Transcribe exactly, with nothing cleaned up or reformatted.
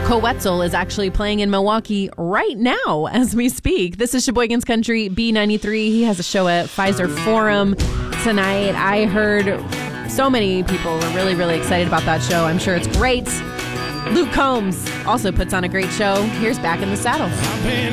Coetzel is actually playing in Milwaukee right now as we speak. This is Sheboygan's Country B ninety-three. He has a show at Pfizer Forum tonight. I heard so many people were really, really excited about that show. I'm sure it's great. Luke Combs also puts on a great show. Here's Back in the Saddle.